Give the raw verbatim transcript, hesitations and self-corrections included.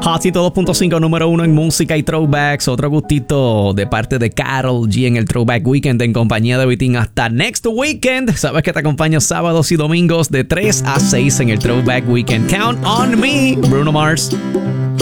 Hot ciento dos punto cinco, número uno en música y throwbacks. Otro gustito de parte de Karol G en el Throwback Weekend en compañía de Vitín. Hasta next weekend. Sabes que te acompaño sábados y domingos de tres a seis en el Throwback Weekend. Count on me, Bruno Mars.